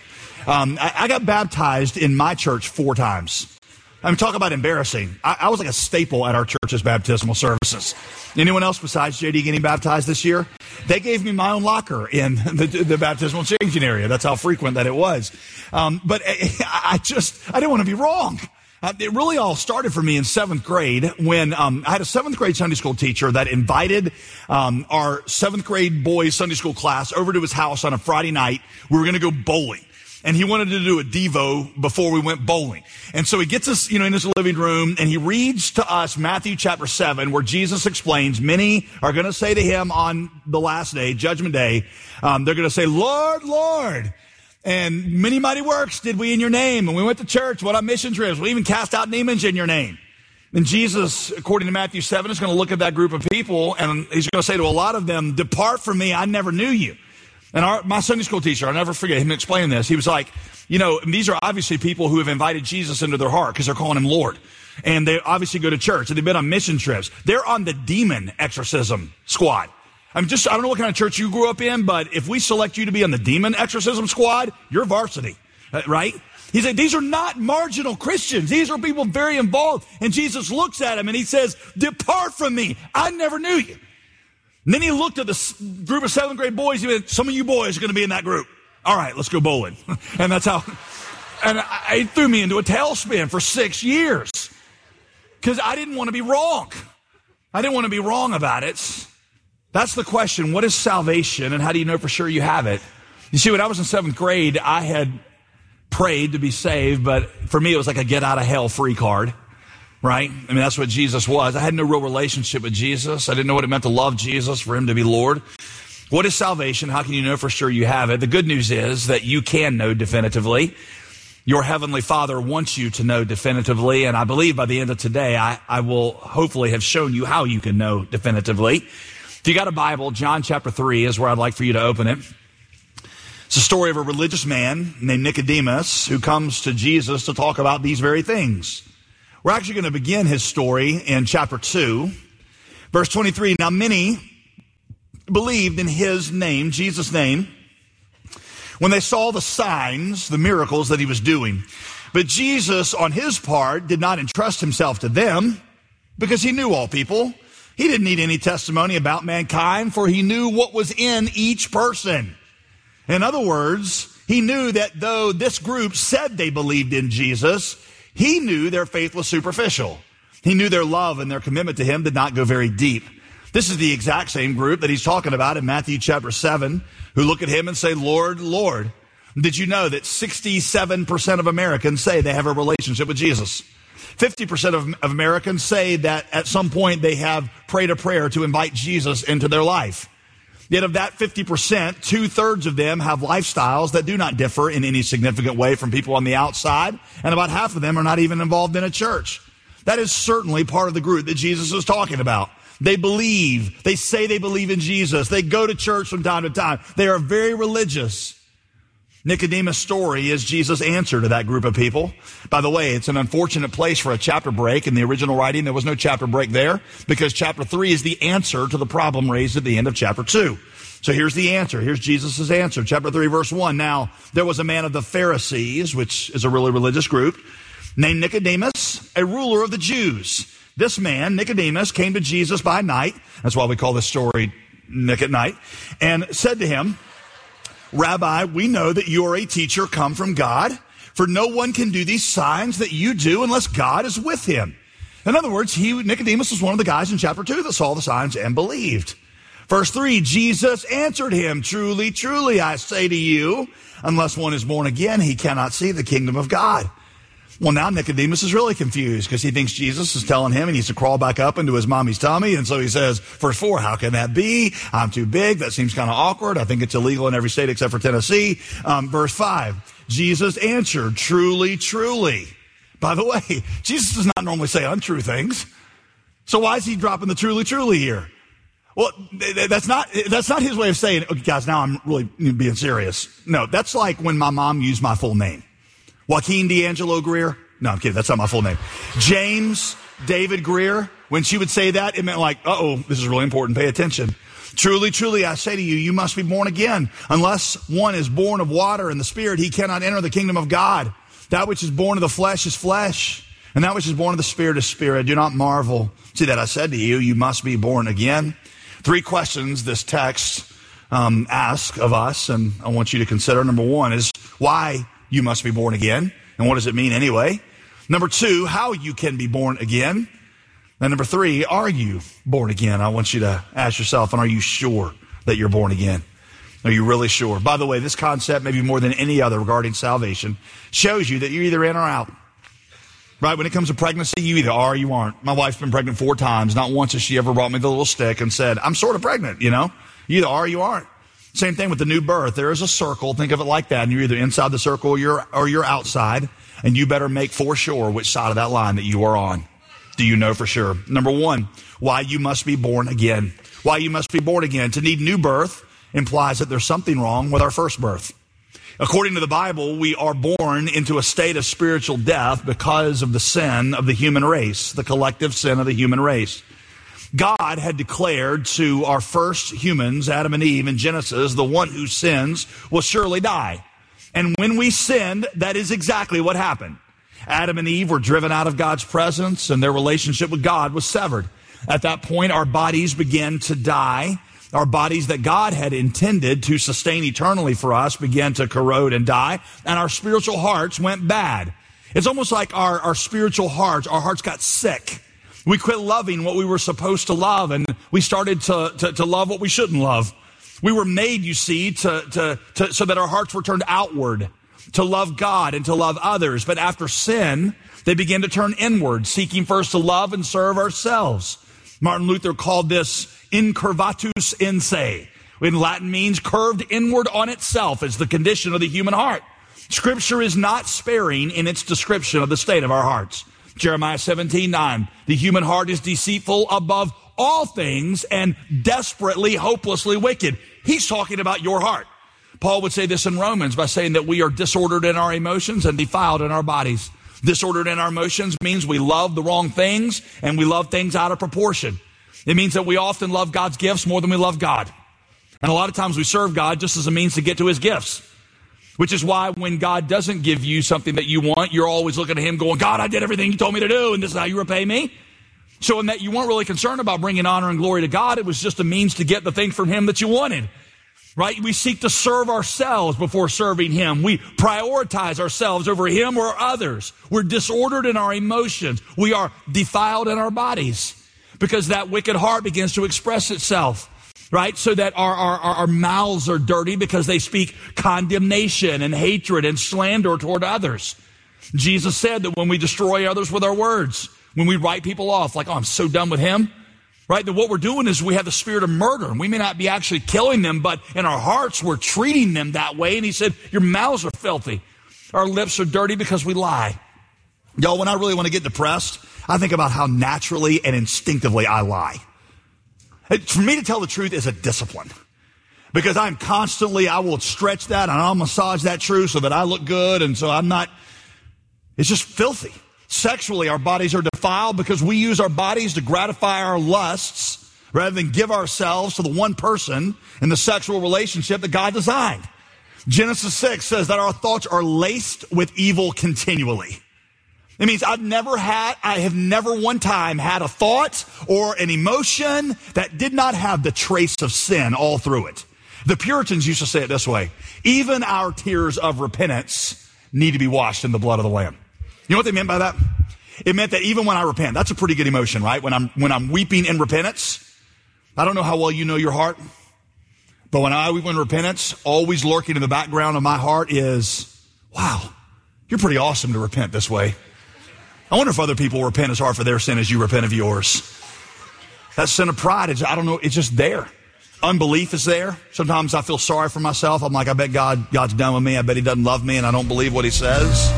I got baptized in my church 4 times. I mean, talk about embarrassing. I was like a staple at our church's baptismal services. Anyone else besides JD getting baptized this year? They gave me my own locker in the baptismal changing area. That's how frequent that it was. But I didn't want to be wrong. It really all started for me in 7th grade when I had a 7th grade Sunday school teacher that invited our 7th grade boys Sunday school class over to his house on a Friday night. We were going to go bowling. And he wanted to do a Devo before we went bowling. And so he gets us, in his living room, and he reads to us Matthew chapter 7, where Jesus explains, many are going to say to him on the last day, Judgment Day, they're going to say, Lord, Lord. And many mighty works did we in your name. And we went to church, went on mission trips. We even cast out demons in your name. And Jesus, according to Matthew 7, is going to look at that group of people, and he's going to say to a lot of them, depart from me, I never knew you. And my Sunday school teacher, I'll never forget him explaining this. He was like, these are obviously people who have invited Jesus into their heart because they're calling him Lord. And they obviously go to church, and they've been on mission trips. They're on the demon exorcism squad. I don't know what kind of church you grew up in, but if we select you to be on the demon exorcism squad, you're varsity, right? He said, these are not marginal Christians. These are people very involved. And Jesus looks at him and he says, depart from me. I never knew you. And then he looked at the group of 7th grade boys. He went, some of you boys are going to be in that group. All right, let's go bowling. And that's how, and it threw me into a tailspin for 6 years because I didn't want to be wrong. I didn't want to be wrong about it. That's the question. What is salvation and how do you know for sure you have it? You see, when I was in 7th grade, I had prayed to be saved, but for me, it was like a get out of hell free card, right? I mean, that's what Jesus was. I had no real relationship with Jesus. I didn't know what it meant to love Jesus, for him to be Lord. What is salvation? How can you know for sure you have it? The good news is that you can know definitively. Your Heavenly Father wants you to know definitively, and I believe by the end of today, I will hopefully have shown you how you can know definitively. If you got a Bible, John chapter 3 is where I'd like for you to open it. It's a story of a religious man named Nicodemus who comes to Jesus to talk about these very things. We're actually going to begin his story in chapter 2, verse 23. Now many believed in his name, Jesus' name, when they saw the signs, the miracles that he was doing. But Jesus, on his part, did not entrust himself to them because he knew all people. He didn't need any testimony about mankind, for he knew what was in each person. In other words, he knew that though this group said they believed in Jesus, he knew their faith was superficial. He knew their love and their commitment to him did not go very deep. This is the exact same group that he's talking about in Matthew chapter 7, who look at him and say, Lord, Lord. Did you know that 67% of Americans say they have a relationship with Jesus? 50% of Americans say that at some point they have prayed a prayer to invite Jesus into their life. Yet of that 50%, 2/3 of them have lifestyles that do not differ in any significant way from people on the outside, and about half of them are not even involved in a church. That is certainly part of the group that Jesus is talking about. They believe. They say they believe in Jesus. They go to church from time to time. They are very religious. Nicodemus' story is Jesus' answer to that group of people. By the way, it's an unfortunate place for a chapter break. In the original writing, there was no chapter break there because chapter 3 is the answer to the problem raised at the end of chapter 2. So here's the answer. Here's Jesus' answer. Chapter 3, verse 1. Now, there was a man of the Pharisees, which is a really religious group, named Nicodemus, a ruler of the Jews. This man, Nicodemus, came to Jesus by night. That's why we call this story Nick at Night. And said to him, Rabbi, we know that you are a teacher come from God, for no one can do these signs that you do unless God is with him. In other words, Nicodemus was one of the guys in chapter 2 that saw the signs and believed. Verse 3, Jesus answered him, Truly, truly, I say to you, unless one is born again, he cannot see the kingdom of God. Well, now Nicodemus is really confused because he thinks Jesus is telling him he needs to crawl back up into his mommy's tummy. And so he says, verse 4, how can that be? I'm too big. That seems kind of awkward. I think it's illegal in every state except for Tennessee. Verse 5, Jesus answered, Truly, truly. By the way, Jesus does not normally say untrue things. So why is he dropping the truly, truly here? Well, that's not his way of saying, okay, guys, now I'm really being serious. No, that's like when my mom used my full name. Joaquin D'Angelo Greer. No, I'm kidding. That's not my full name. James David Greer. When she would say that, it meant like, this is really important. Pay attention. Truly, truly, I say to you, you must be born again. Unless one is born of water and the Spirit, he cannot enter the kingdom of God. That which is born of the flesh is flesh, and that which is born of the Spirit is spirit. Do not marvel. See that I said to you, you must be born again. 3 questions this text asks of us, and I want you to consider. Number 1 is why you must be born again. And what does it mean anyway? Number 2, how you can be born again. And number 3, are you born again? I want you to ask yourself, and are you sure that you're born again? Are you really sure? By the way, this concept, maybe more than any other regarding salvation, shows you that you're either in or out. Right? When it comes to pregnancy, you either are or you aren't. My wife's been pregnant 4 times. Not once has she ever brought me the little stick and said, I'm sort of pregnant, You either are or you aren't. Same thing with the new birth. There is a circle. Think of it like that. And you're either inside the circle or you're outside. And you better make for sure which side of that line that you are on. Do you know for sure? Number 1, why you must be born again. Why you must be born again. To need new birth implies that there's something wrong with our first birth. According to the Bible, we are born into a state of spiritual death because of the sin of the human race, the collective sin of the human race. God had declared to our first humans, Adam and Eve in Genesis, the one who sins will surely die. And when we sinned, that is exactly what happened. Adam and Eve were driven out of God's presence and their relationship with God was severed. At that point, our bodies began to die. Our bodies that God had intended to sustain eternally for us began to corrode and die. And our spiritual hearts went bad. It's almost like our spiritual hearts, our hearts got sick. We quit loving what we were supposed to love, and we started to love what we shouldn't love. We were made, you see, so that our hearts were turned outward. to love God and to love others. But after sin, they begin to turn inward, seeking first to love and serve ourselves. Martin Luther called this incurvatus in se. In Latin means curved inward on itself as the condition of the human heart. Scripture is not sparing in its description of the state of our hearts. Jeremiah 17:9, the human heart is deceitful above all things and desperately, hopelessly wicked. He's talking about your heart. Paul would say this in Romans by saying that we are disordered in our emotions and defiled in our bodies. Disordered in our emotions means we love the wrong things and we love things out of proportion. It means that we often love God's gifts more than we love God. And a lot of times we serve God just as a means to get to his gifts. Which is why when God doesn't give you something that you want, you're always looking at him going, God, I did everything you told me to do, and this is how you repay me. So in that you weren't really concerned about bringing honor and glory to God, it was just a means to get the thing from him that you wanted. Right? We seek to serve ourselves before serving him. We prioritize ourselves over him or others. We're disordered in our emotions. We are defiled in our bodies because that wicked heart begins to express itself. Right? So that our mouths are dirty because they speak condemnation and hatred and slander toward others. Jesus said that when we destroy others with our words, when we write people off, like, oh, I'm so done with him, right? That what we're doing is we have the spirit of murder, and we may not be actually killing them, but in our hearts, we're treating them that way. And he said, your mouths are filthy. Our lips are dirty because we lie. Y'all, when I really want to get depressed, I think about how naturally and instinctively I lie. For me to tell the truth is a discipline because I will stretch that and I'll massage that truth so that I look good. And so it's just filthy. Sexually, our bodies are defiled because we use our bodies to gratify our lusts rather than give ourselves to the one person in the sexual relationship that God designed. Genesis 6 says that our thoughts are laced with evil continually. It means I have never one time had a thought or an emotion that did not have the trace of sin all through it. The Puritans used to say it this way: even our tears of repentance need to be washed in the blood of the Lamb. You know what they meant by that? It meant that even when I repent, that's a pretty good emotion, right? When I'm weeping in repentance, I don't know how well you know your heart, but when I weep in repentance, always lurking in the background of my heart is, wow, you're pretty awesome to repent this way. I wonder if other people repent as hard for their sin as you repent of yours. That sin of pride is, I don't know, it's just there. Unbelief is there. Sometimes I feel sorry for myself. I'm like, I bet God's done with me. I bet he doesn't love me and I don't believe what he says.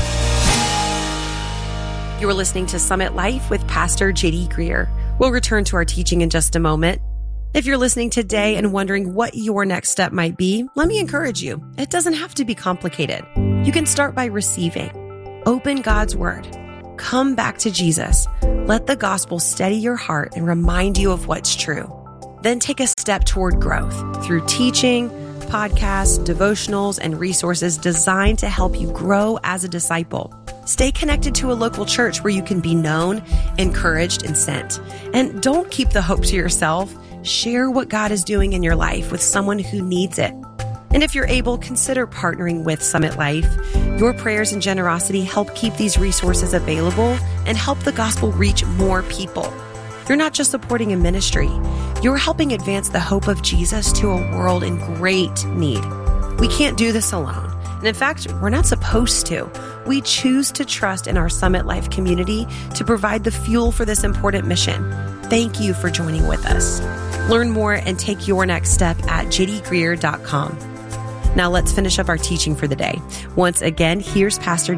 You are listening to Summit Life with Pastor J.D. Greer. We'll return to our teaching in just a moment. If you're listening today and wondering what your next step might be, let me encourage you. It doesn't have to be complicated. You can start by receiving. Open God's Word. Come back to Jesus. Let the gospel steady your heart and remind you of what's true. Then take a step toward growth through teaching, podcasts, devotionals, and resources designed to help you grow as a disciple. Stay connected to a local church where you can be known, encouraged, and sent. And don't keep the hope to yourself. Share what God is doing in your life with someone who needs it. And if you're able, consider partnering with Summit Life. Your prayers and generosity help keep these resources available and help the gospel reach more people. You're not just supporting a ministry, you're helping advance the hope of Jesus to a world in great need. We can't do this alone. And in fact, we're not supposed to. We choose to trust in our Summit Life community to provide the fuel for this important mission. Thank you for joining with us. Learn more and take your next step at jdgreer.com. Now let's finish up our teaching for the day. Once again, here's Pastor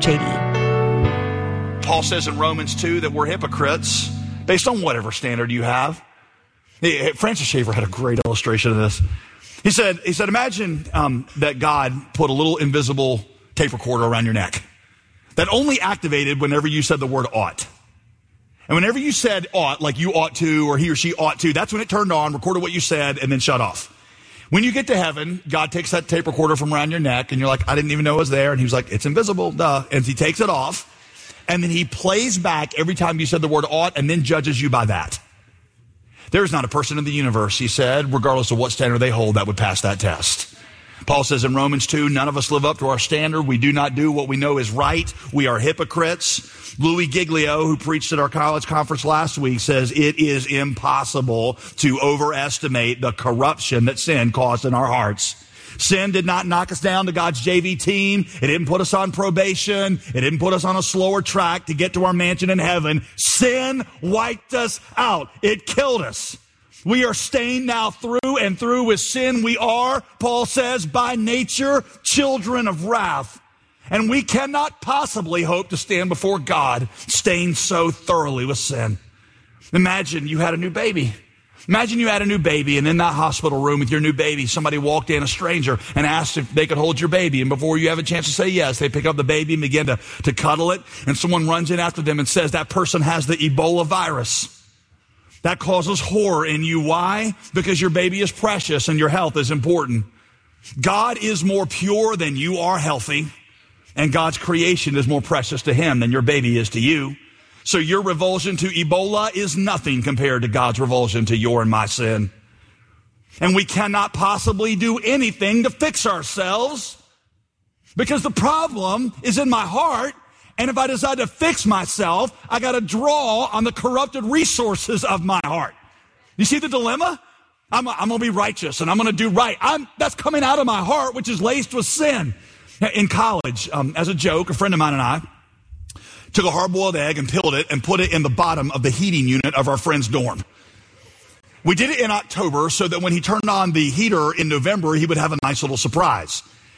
JD. Paul says in Romans 2 that we're hypocrites based on whatever standard you have. Francis Schaeffer had a great illustration of this. He said, imagine that God put a little invisible tape recorder around your neck that only activated whenever you said the word ought. And whenever you said ought, like you ought to, or he or she ought to, that's when it turned on, recorded what you said, and then shut off. When you get to heaven, God takes that tape recorder from around your neck, and you're like, I didn't even know it was there. And he was like, it's invisible, duh. And he takes it off, and then he plays back every time you said the word ought, and then judges you by that. There is not a person in the universe, he said, regardless of what standard they hold, that would pass that test. Paul says in Romans 2, none of us live up to our standard. We do not do what we know is right. We are hypocrites. Louis Giglio, who preached at our college conference last week, says it is impossible to overestimate the corruption that sin caused in our hearts. Sin did not knock us down to God's JV team. It didn't put us on probation. It didn't put us on a slower track to get to our mansion in heaven. Sin wiped us out. It killed us. We are stained now through and through with sin. We are, Paul says, by nature, children of wrath. And we cannot possibly hope to stand before God stained so thoroughly with sin. Imagine you had a new baby. Imagine you had a new baby, and in that hospital room with your new baby, somebody walked in, a stranger, and asked if they could hold your baby. And before you have a chance to say yes, they pick up the baby and begin to cuddle it. And someone runs in after them and says, that person has the Ebola virus. That causes horror in you. Why? Because your baby is precious and your health is important. God is more pure than you are healthy, and God's creation is more precious to him than your baby is to you. So your revulsion to Ebola is nothing compared to God's revulsion to your and my sin. And we cannot possibly do anything to fix ourselves because the problem is in my heart. And if I decide to fix myself, I got to draw on the corrupted resources of my heart. You see the dilemma? I'm going to be righteous and I'm going to do right. That's coming out of my heart, which is laced with sin. In college, as a joke, a friend of mine and I took a hard-boiled egg and peeled it and put it in the bottom of the heating unit of our friend's dorm. We did it in October so that when he turned on the heater in November, he would have a nice little surprise.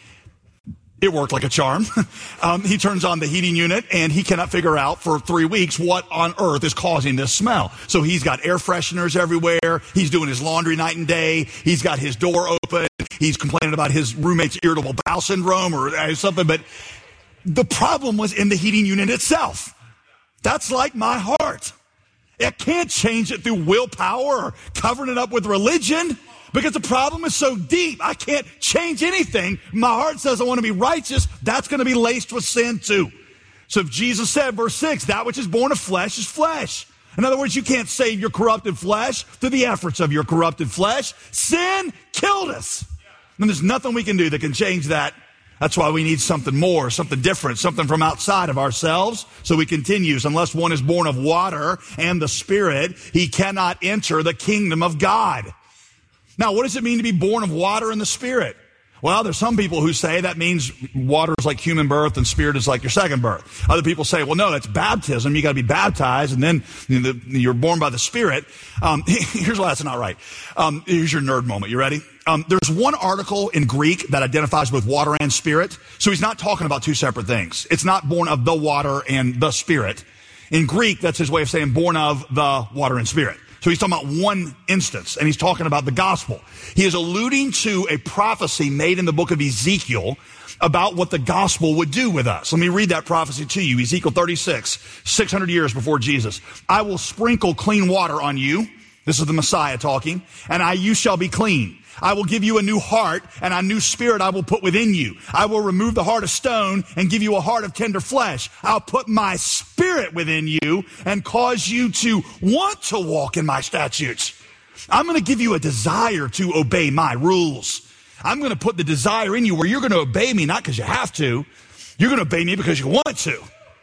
It worked like a charm. He turns on the heating unit and he cannot figure out for 3 weeks what on earth is causing this smell. So he's got air fresheners everywhere. He's doing his laundry night and day. He's got his door open. He's complaining about his roommate's irritable bowel syndrome or something, but the problem was in the heating unit itself. That's like my heart. I can't change it through willpower or covering it up with religion because the problem is so deep. I can't change anything. My heart says I want to be righteous. That's going to be laced with sin too. So if Jesus said, verse 6, that which is born of flesh is flesh. In other words, you can't save your corrupted flesh through the efforts of your corrupted flesh. Sin killed us. And there's nothing we can do that can change that. That's why we need something more, something different, something from outside of ourselves. So he continues, unless one is born of water and the Spirit, he cannot enter the kingdom of God. Now, what does it mean to be born of water and the Spirit? Well, there's some people who say that means water is like human birth and Spirit is like your second birth. Other people say, well, no, that's baptism. You got to be baptized and then you're born by the Spirit. Here's why that's not right. Here's your nerd moment. You ready? There's one article in Greek that identifies both water and Spirit. So he's not talking about two separate things. It's not born of the water and the Spirit. In Greek, that's his way of saying born of the water and Spirit. So he's talking about one instance, and he's talking about the gospel. He is alluding to a prophecy made in the book of Ezekiel about what the gospel would do with us. Let me read that prophecy to you. Ezekiel 36, 600 years before Jesus. I will sprinkle clean water on you. This is the Messiah talking. And you shall be clean. I will give you a new heart, and a new spirit I will put within you. I will remove the heart of stone and give you a heart of tender flesh. I'll put my spirit within you and cause you to want to walk in my statutes. I'm going to give you a desire to obey my rules. I'm going to put the desire in you where you're going to obey me, not because you have to. You're going to obey me because you want to.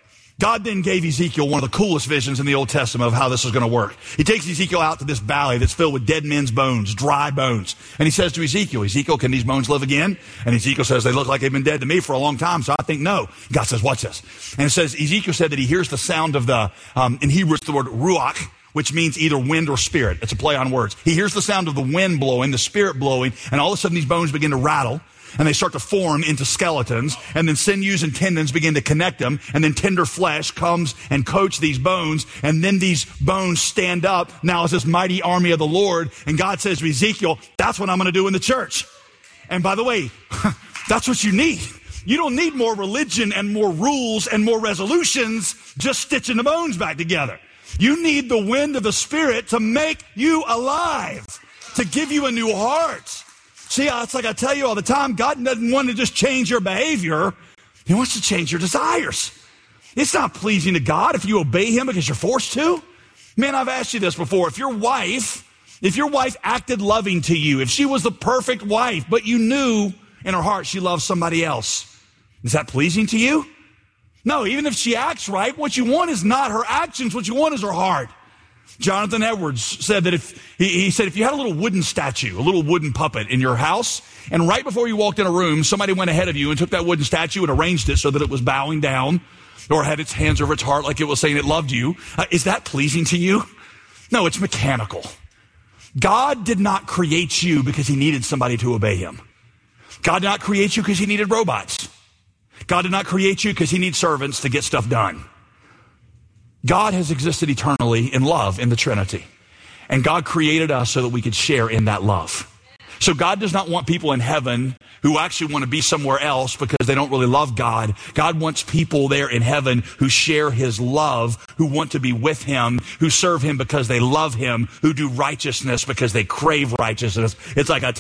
God then gave Ezekiel one of the coolest visions in the Old Testament of how this is going to work. He takes Ezekiel out to this valley that's filled with dead men's bones, dry bones. And he says to Ezekiel, Ezekiel, can these bones live again? And Ezekiel says, they look like they've been dead to me for a long time, so I think no. God says, watch this. And it says, Ezekiel said that he hears the sound of in Hebrew it's the word ruach, which means either wind or spirit. It's a play on words. He hears the sound of the wind blowing, the spirit blowing, and all of a sudden these bones begin to rattle. And they start to form into skeletons, and then sinews and tendons begin to connect them, and then tender flesh comes and coats these bones, and then these bones stand up now as this mighty army of the Lord. And God says to Ezekiel, that's what I'm going to do in the church. And by the way, that's what you need. You don't need more religion and more rules and more resolutions just stitching the bones back together. You need the wind of the Spirit to make you alive, to give you a new heart. See, it's like I tell you all the time, God doesn't want to just change your behavior. He wants to change your desires. It's not pleasing to God if you obey him because you're forced to. Man, I've asked you this before. If your wife acted loving to you, if she was the perfect wife, but you knew in her heart she loved somebody else, is that pleasing to you? No, even if she acts right, what you want is not her actions. What you want is her heart. Jonathan Edwards said that he said if you had a little wooden statue, a little wooden puppet in your house, and right before you walked in a room, somebody went ahead of you and took that wooden statue and arranged it so that it was bowing down or had its hands over its heart like it was saying it loved you, is that pleasing to you? No, it's mechanical. God did not create you because he needed somebody to obey him. God did not create you because he needed robots. God did not create you because he needs servants to get stuff done. God has existed eternally in love in the Trinity. And God created us so that we could share in that love. So God does not want people in heaven who actually want to be somewhere else because they don't really love God. God wants people there in heaven who share his love, who want to be with him, who serve him because they love him, who do righteousness because they crave righteousness. It's like I tell